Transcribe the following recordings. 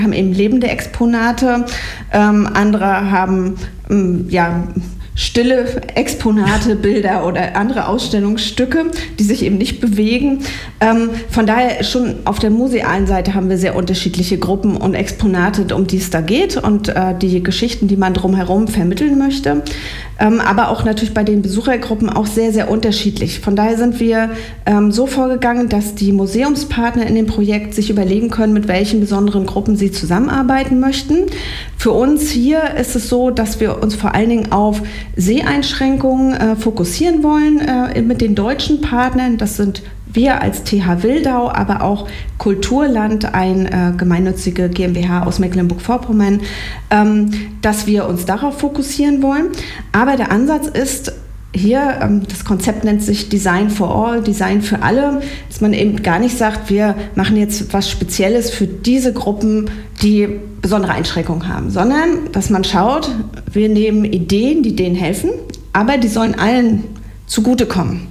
haben eben lebende Exponate, andere haben stille Exponate, Bilder oder andere Ausstellungsstücke, die sich eben nicht bewegen. Von daher schon auf der musealen Seite haben wir sehr unterschiedliche Gruppen und Exponate, um die es da geht und die Geschichten, die man drumherum vermitteln möchte. Aber auch natürlich bei den Besuchergruppen auch sehr, sehr unterschiedlich. Von daher sind wir so vorgegangen, dass die Museumspartner in dem Projekt sich überlegen können, mit welchen besonderen Gruppen sie zusammenarbeiten möchten. Für uns hier ist es so, dass wir uns vor allen Dingen auf Seheinschränkungen fokussieren wollen mit den deutschen Partnern. Das sind wir als TH Wildau, aber auch Kulturland, ein gemeinnützige GmbH aus Mecklenburg-Vorpommern, dass wir uns darauf fokussieren wollen. Aber der Ansatz ist hier, das Konzept nennt sich Design for All, Design für alle, dass man eben gar nicht sagt, wir machen jetzt was Spezielles für diese Gruppen, die besondere Einschränkungen haben, sondern dass man schaut, wir nehmen Ideen, die denen helfen, aber die sollen allen zugutekommen.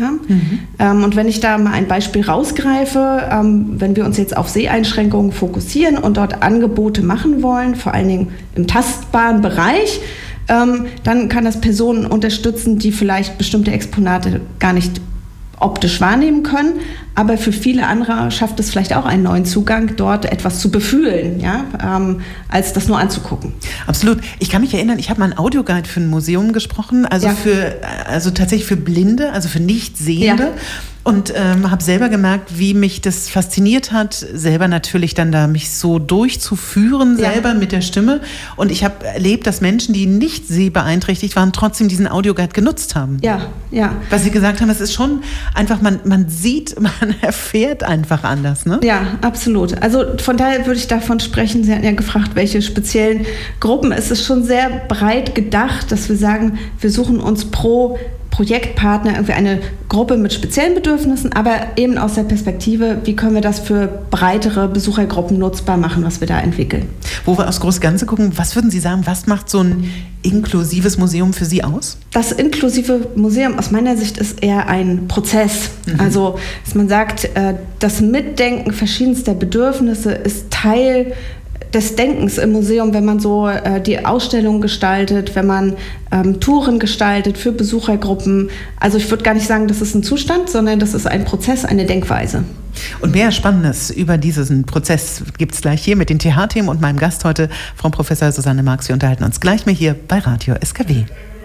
Ja? Und wenn ich da mal ein Beispiel rausgreife, wenn wir uns jetzt auf Seheinschränkungen fokussieren und dort Angebote machen wollen, vor allen Dingen im tastbaren Bereich, dann kann das Personen unterstützen, die vielleicht bestimmte Exponate gar nicht optisch wahrnehmen können, aber für viele andere schafft es vielleicht auch einen neuen Zugang, dort etwas zu befühlen, ja, als das nur anzugucken. Absolut. Ich kann mich erinnern, ich habe mal einen Audioguide für ein Museum gesprochen, also tatsächlich für Blinde, also für Nichtsehende. Ja. Und habe selber gemerkt, wie mich das fasziniert hat, selber natürlich dann da mich so durchzuführen, selber mit der Stimme. Und ich habe erlebt, dass Menschen, die nicht sehbeeinträchtigt waren, trotzdem diesen Audioguide genutzt haben. Ja. Weil sie gesagt haben, es ist schon einfach, man sieht, man erfährt einfach anders, ne? Ja, absolut. Also von daher würde ich davon sprechen, Sie hatten ja gefragt, welche speziellen Gruppen. Es ist schon sehr breit gedacht, dass wir sagen, wir suchen uns pro Projektpartner irgendwie eine Gruppe mit speziellen Bedürfnissen, aber eben aus der Perspektive, wie können wir das für breitere Besuchergruppen nutzbar machen, was wir da entwickeln. Wo wir aufs große Ganze gucken, was würden Sie sagen, was macht so ein inklusives Museum für Sie aus? Das inklusive Museum aus meiner Sicht ist eher ein Prozess. Also, dass man sagt, das Mitdenken verschiedenster Bedürfnisse ist Teil des Denkens im Museum, wenn man so die Ausstellung gestaltet, wenn man Touren gestaltet für Besuchergruppen. Also ich würde gar nicht sagen, das ist ein Zustand, sondern das ist ein Prozess, eine Denkweise. Und mehr Spannendes über diesen Prozess gibt es gleich hier mit den TH-Themen und meinem Gast heute, Frau Professor Susanne Marx. Wir unterhalten uns gleich mehr hier bei Radio SKW.